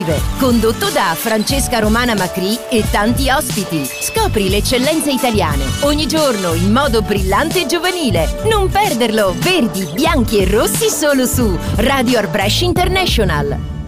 Condotto da Francesca Romana Macri e tanti ospiti. Scopri le eccellenze italiane ogni giorno in modo brillante e giovanile. Non perderlo! Verdi, bianchi e rossi solo su Radio Art Brescia International.